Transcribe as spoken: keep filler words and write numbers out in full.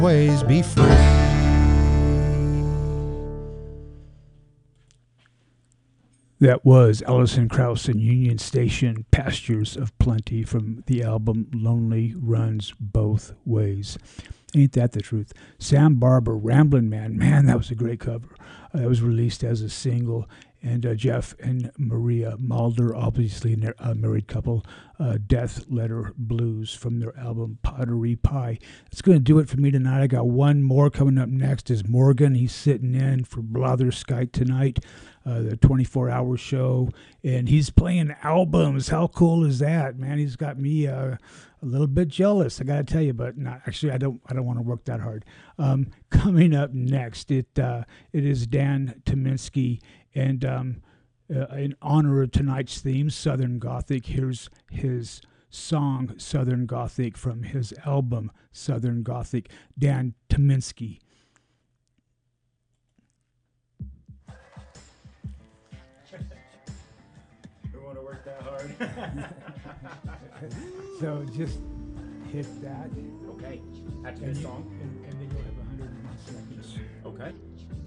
Always be free. That was Alison Krauss and Union Station, Pastures of Plenty, from the album Lonely Runs Both Ways. Ain't that the truth? Sam Barber, Ramblin' Man. Man, that was a great cover. Uh, that was released as a single. And uh, Jeff and Maria Mulder, obviously a married couple, uh, Death Letter Blues from their album Pottery Pie. That's going to do it for me tonight. I got one more coming up next is Morgan. He's sitting in for Blatherskite tonight, uh, the twenty-four hour show. And he's playing albums. How cool is that, man? He's got me uh, a little bit jealous, I got to tell you, but not, actually I don't I don't want to work that hard. Um, coming up next, it uh, it is Dan Tyminski. And um, uh, in honor of tonight's theme, Southern Gothic, here's his song, Southern Gothic, from his album, Southern Gothic, Dan Tyminski. We want to work that hard. So just hit that. Okay. After this you, song? And, and then you'll have one hundred one seconds. Okay.